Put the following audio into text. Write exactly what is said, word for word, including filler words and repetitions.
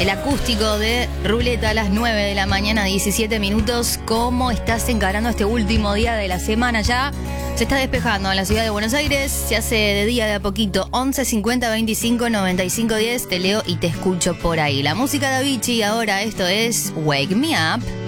El acústico de Ruleta a las nueve de la mañana, diecisiete minutos. ¿Cómo estás encarando este último día de la semana ya? Se está despejando en la ciudad de Buenos Aires, se hace de día de a poquito. Once cincuenta veinticinco noventa y cinco diez, te leo y te escucho por ahí. La música de Avicii, ahora esto es Wake Me Up.